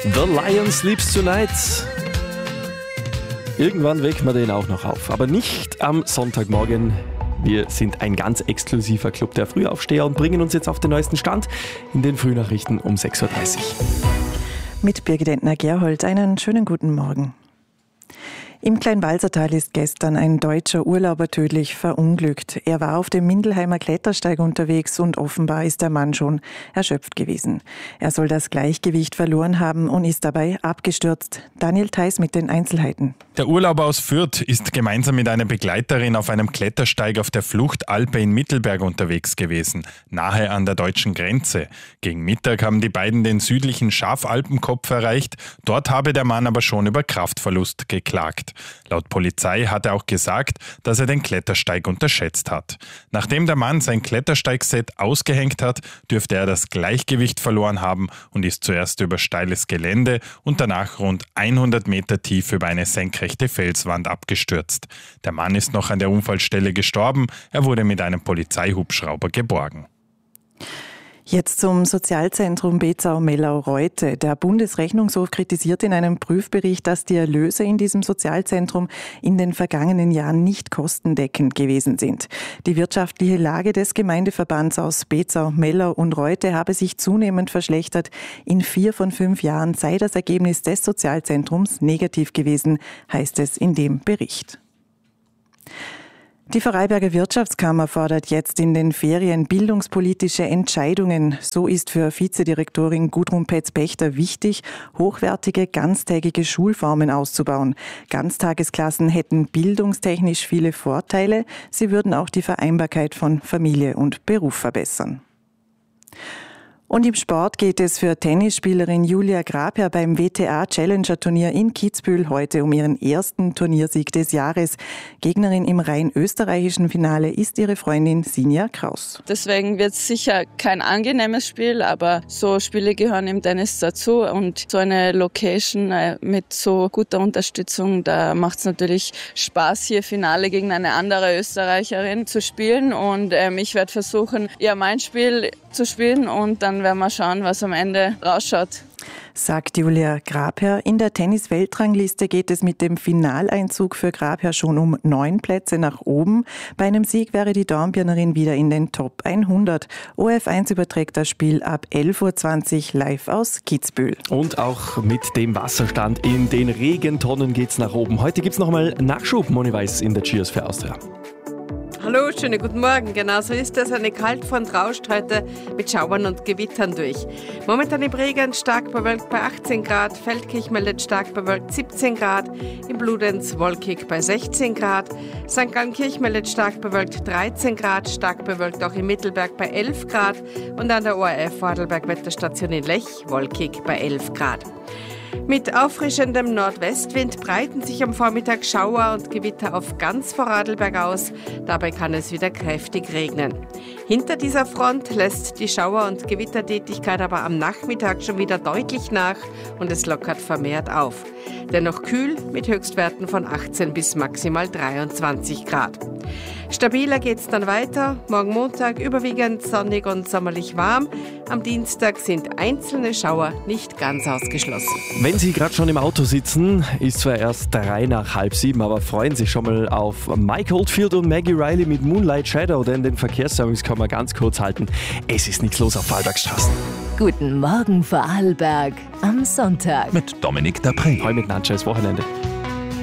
The Lion Sleeps Tonight. Irgendwann wecken wir den auch noch auf, aber nicht am Sonntagmorgen. Wir sind ein ganz exklusiver Club der Frühaufsteher und bringen uns jetzt auf den neuesten Stand in den Frühnachrichten um 6.30 Uhr. Mit Birgit Entner-Gerhold einen schönen guten Morgen. Im Kleinwalsertal ist gestern ein deutscher Urlauber tödlich verunglückt. Er war auf dem Mindelheimer Klettersteig unterwegs und offenbar ist der Mann schon erschöpft gewesen. Er soll das Gleichgewicht verloren haben und ist dabei abgestürzt. Daniel Theiss mit den Einzelheiten. Der Urlauber aus Fürth ist gemeinsam mit einer Begleiterin auf einem Klettersteig auf der Fluchtalpe in Mittelberg unterwegs gewesen, nahe an der deutschen Grenze. Gegen Mittag haben die beiden den südlichen Schafalpenkopf erreicht. Dort habe der Mann aber schon über Kraftverlust geklagt. Laut Polizei hat er auch gesagt, dass er den Klettersteig unterschätzt hat. Nachdem der Mann sein Klettersteigset ausgehängt hat, dürfte er das Gleichgewicht verloren haben und ist zuerst über steiles Gelände und danach rund 100 Meter tief über eine senkrechte Felswand abgestürzt. Der Mann ist noch an der Unfallstelle gestorben, er wurde mit einem Polizeihubschrauber geborgen. Jetzt zum Sozialzentrum Bezau-Mellau-Reute. Der Bundesrechnungshof kritisiert in einem Prüfbericht, dass die Erlöse in diesem Sozialzentrum in den vergangenen Jahren nicht kostendeckend gewesen sind. Die wirtschaftliche Lage des Gemeindeverbands aus Bezau, Mellau und Reute habe sich zunehmend verschlechtert. In 4 von 5 Jahren sei das Ergebnis des Sozialzentrums negativ gewesen, heißt es in dem Bericht. Die Vorarlberger Wirtschaftskammer fordert jetzt in den Ferien bildungspolitische Entscheidungen. So ist für Vizedirektorin Gudrun Petz-Pächter wichtig, hochwertige, ganztägige Schulformen auszubauen. Ganztagesklassen hätten bildungstechnisch viele Vorteile. Sie würden auch die Vereinbarkeit von Familie und Beruf verbessern. Und im Sport geht es für Tennisspielerin Julia Grabherr beim WTA Challenger Turnier in Kitzbühel heute um ihren ersten Turniersieg des Jahres. Gegnerin im rein österreichischen Finale ist ihre Freundin Sinja Kraus. Deswegen wird es sicher kein angenehmes Spiel, aber so Spiele gehören im Tennis dazu und so eine Location mit so guter Unterstützung, da macht es natürlich Spaß, hier Finale gegen eine andere Österreicherin zu spielen und ich werde versuchen, mein Spiel zu spielen und dann werden wir schauen, was am Ende rausschaut. Sagt Julia Grabherr. In der Tennis-Weltrangliste geht es mit dem Finaleinzug für Grabherr schon um 9 Plätze nach oben. Bei einem Sieg wäre die Dornbirnerin wieder in den Top 100. ORF1 überträgt das Spiel ab 11.20 Uhr live aus Kitzbühel. Und auch mit dem Wasserstand in den Regentonnen geht's nach oben. Heute gibt's nochmal Nachschub, Moni Weiß in der Cheers für Austria. Hallo, schönen guten Morgen. Genau so ist es. Eine Kaltfront rauscht heute mit Schauern und Gewittern durch. Momentan im Regen stark bewölkt bei 18 Grad, Feldkirch meldet stark bewölkt 17 Grad, im Bludenz wolkig bei 16 Grad, St. Gallenkirch meldet stark bewölkt 13 Grad, stark bewölkt auch im Mittelberg bei 11 Grad und an der ORF Vorarlberg Wetterstation in Lech wolkig bei 11 Grad. Mit auffrischendem Nordwestwind breiten sich am Vormittag Schauer und Gewitter auf ganz Vorarlberg aus. Dabei kann es wieder kräftig regnen. Hinter dieser Front lässt die Schauer- und Gewittertätigkeit aber am Nachmittag schon wieder deutlich nach und es lockert vermehrt auf. Dennoch kühl mit Höchstwerten von 18 bis maximal 23 Grad. Stabiler geht's dann weiter. Morgen Montag überwiegend sonnig und sommerlich warm. Am Dienstag sind einzelne Schauer nicht ganz ausgeschlossen. Wenn Sie gerade schon im Auto sitzen, ist zwar erst 3 nach halb 7, aber freuen Sie schon mal auf Mike Oldfield und Maggie Riley mit Moonlight Shadow, denn den Verkehrsservice kann man ganz kurz halten. Es ist nichts los auf Vorarlbergstraßen. Guten Morgen Vorarlberg am Sonntag. Mit Dominik Dapré. Heute mit Nacho, Wochenende.